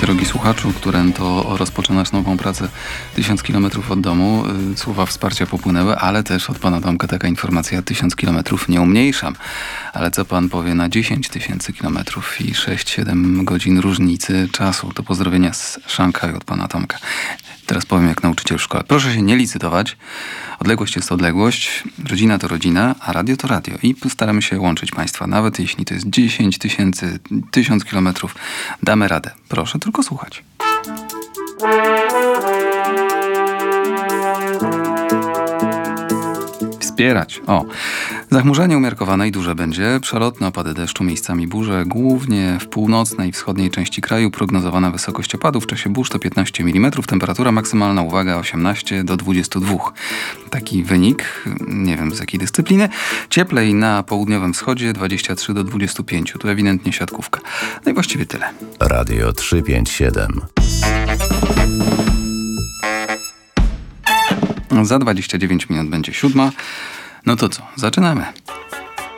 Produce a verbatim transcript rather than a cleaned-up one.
drogi słuchaczu, którym to rozpoczynasz nową pracę tysiąc kilometrów od domu. Słowa wsparcia popłynęły, ale też od pana Tomka taka informacja: tysiąc kilometrów nie umniejszam. Ale co pan powie na dziesięć tysięcy kilometrów i sześć siedem godzin różnicy czasu? To pozdrowienia z Szanghaju od pana Tomka. Teraz powiem jak nauczyciel w szkole. Proszę się nie licytować. Odległość jest odległość, rodzina to rodzina, a radio to radio. I postaramy się łączyć państwa. Nawet jeśli to jest dziesięć tysięcy, tysiąc kilometrów, damy radę. Proszę tylko słuchać. Wspierać. O, zachmurzenie umiarkowane i duże będzie. Przelotne opady deszczu, miejscami burze. Głównie w północnej i wschodniej części kraju prognozowana wysokość opadów w czasie burz to piętnaście milimetrów. Temperatura maksymalna, uwaga, osiemnaście do dwudziestu dwóch. Taki wynik, nie wiem z jakiej dyscypliny. Cieplej na południowym wschodzie, dwadzieścia trzy do dwudziestu pięciu. Tu ewidentnie siatkówka. No i właściwie tyle. Radio trzysta pięćdziesiąt siedem. Za dwadzieścia dziewięć minut będzie siódma. No to co, zaczynamy.